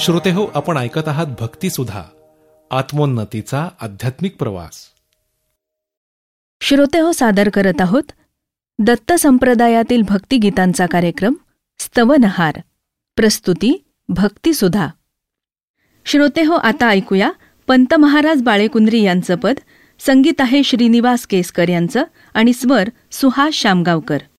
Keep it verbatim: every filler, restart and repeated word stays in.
श्रोतेहो, आपण ऐकत आहात भक्तिसुधा, आत्मोन्नतीचा आध्यात्मिक प्रवास. श्रोतेहो, सादर करत आहोत दत्त संप्रदायातील भक्तिगीतांचा कार्यक्रम स्तवनहार. प्रस्तुती भक्तिसुधा. श्रोतेहो, आता ऐकूया पंत महाराज बाळेकुंद्री यांचं पद. संगीत आहे श्रीनिवास केसकर यांचं आणि स्वर सुहास शामगावकर.